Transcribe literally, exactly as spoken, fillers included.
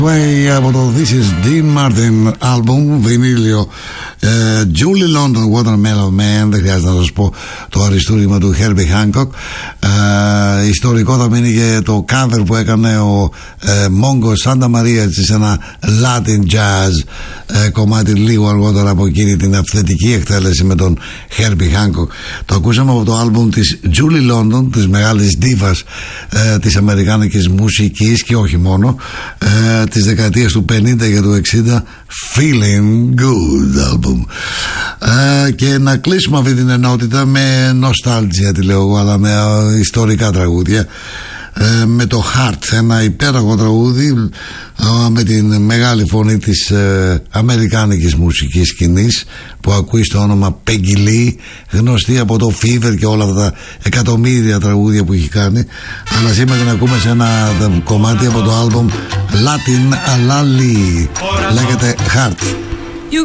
Από το This is Dean Martin album, βινίλιο, uh, Julie London, Watermelon Man. Δεν χρειάζεται να σας πω το αριστούργημα του Herbie Hancock. uh, Ιστορικό θα μείνει και το cover που έκανε ο uh, Mongo Santa Maria σε ένα Latin jazz uh, κομμάτι λίγο αργότερα από εκείνη την αυθεντική εκτέλεση με τον Herbie Hancock. Το ακούσαμε από το album της Julie London, της μεγάλης δίβας uh, της αμερικάνικης μουσικής και όχι μόνο, uh, της δεκαετίας του πενήντα και του εξήντα, Feeling Good album. Ε, και να κλείσουμε αυτή την ενότητα με νοστάλτζια, τη λέω εγώ, αλλά με ε, ιστορικά τραγούδια, ε, με το Heart, ένα υπέροχο τραγούδι ε, με την μεγάλη φωνή της ε, αμερικάνικης μουσικής σκηνής που ακούει στο όνομα Peggy Lee, γνωστή από το Fever και όλα τα εκατομμύρια τραγούδια που έχει κάνει. Αλλά σήμερα την ακούμε σε ένα κομμάτι από το άλμπομ Latin Alali, λέγεται Heart.